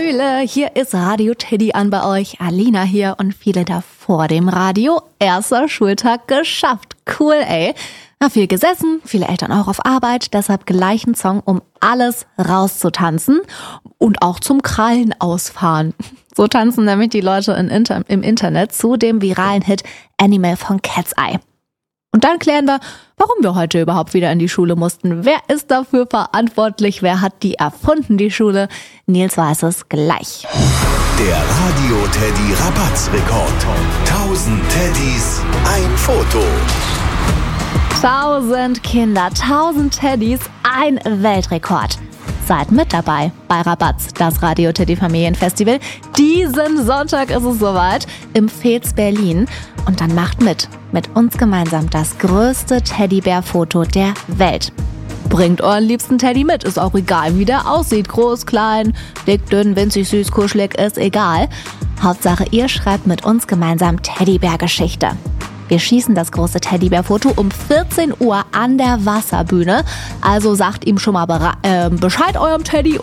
Hallöle, hier ist Radio Teddy an bei euch. Alina hier und viele da vor dem Radio. Erster Schultag geschafft. Cool, ey. Na, viel gesessen, viele Eltern auch auf Arbeit, deshalb gleich ein Song, um alles rauszutanzen und auch zum Krallen ausfahren. So tanzen nämlich die Leute im Internet zu dem viralen Hit Animal von Cat's Eye. Und dann klären wir, warum wir heute überhaupt wieder in die Schule mussten. Wer ist dafür verantwortlich? Wer hat die erfunden, die Schule? Nils weiß es gleich. Der Radio Teddy Rabatzrekord. 1000 Teddys, ein Foto. 1000 Kinder, 1000 Teddys, ein Weltrekord. Seid mit dabei bei Rabatz, das Radio Teddy Familienfestival. Diesen Sonntag ist es soweit im Fez Berlin. Und dann macht mit uns gemeinsam das größte Teddybär-Foto der Welt. Bringt euren liebsten Teddy mit, ist auch egal, wie der aussieht. Groß, klein, dick, dünn, winzig, süß, kuschelig, ist egal. Hauptsache, ihr schreibt mit uns gemeinsam Teddybär-Geschichte. Wir schießen das große Teddybär-Foto um 14 Uhr an der Wasserbühne. Also sagt ihm schon mal Bescheid eurem Teddy